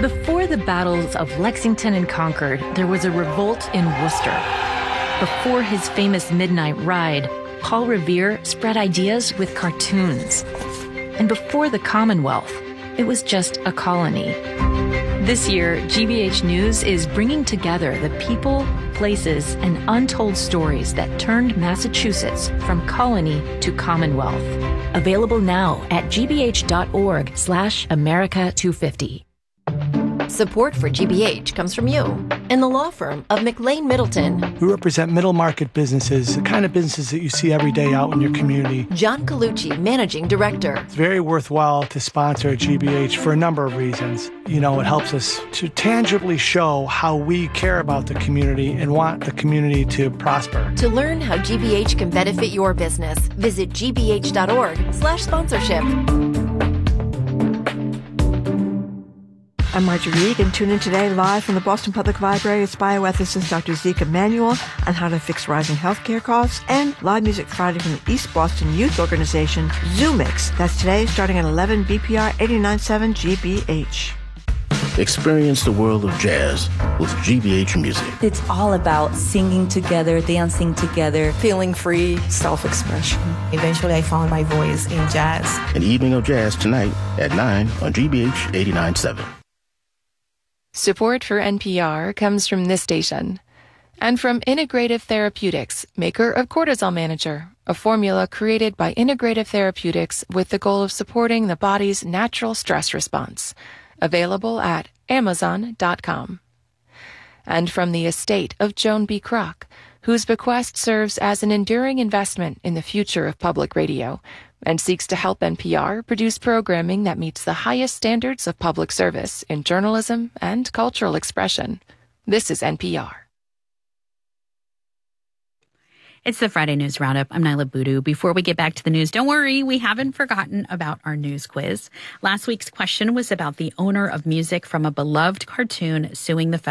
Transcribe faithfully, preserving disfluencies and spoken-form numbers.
Before the battles of Lexington and Concord, there was a revolt in Worcester. Before his famous midnight ride, Paul Revere spread ideas with cartoons. And before the Commonwealth, it was just a colony. This year, G B H News is bringing together the people, places, and untold stories that turned Massachusetts from colony to Commonwealth. Available now at gbh.org slash America 250. Support for G B H comes from you and the law firm of McLean Middleton. We represent middle market businesses, the kind of businesses that you see every day out in your community. John Colucci, Managing Director. It's very worthwhile to sponsor G B H for a number of reasons. You know, it helps us to tangibly show how we care about the community and want the community to prosper. To learn how G B H can benefit your business, visit gbh.org slash sponsorship. I'm Marjorie Reed, and tune in today live from the Boston Public Library with bioethicist Doctor Zeke Emanuel on how to fix rising healthcare costs, and live music Friday from the East Boston Youth Organization, ZooMix. That's today, starting at eleven B P R eighty-nine point seven G B H. Experience the world of jazz with G B H Music. It's all about singing together, dancing together, feeling free, self-expression. Eventually, I found my voice in jazz. An evening of jazz tonight at nine on G B H eighty-nine point seven. Support for N P R comes from this station and from Integrative Therapeutics, maker of Cortisol Manager, a formula created by Integrative Therapeutics with the goal of supporting the body's natural stress response. Available at amazon dot com. And from the estate of Joan B. Kroc, whose bequest serves as an enduring investment in the future of public radio and seeks to help N P R produce programming that meets the highest standards of public service in journalism and cultural expression. This is N P R. It's the Friday News Roundup. I'm Nyla Boodoo. Before we get back to the news, don't worry, we haven't forgotten about our news quiz. Last week's question was about the owner of music from a beloved cartoon suing the federal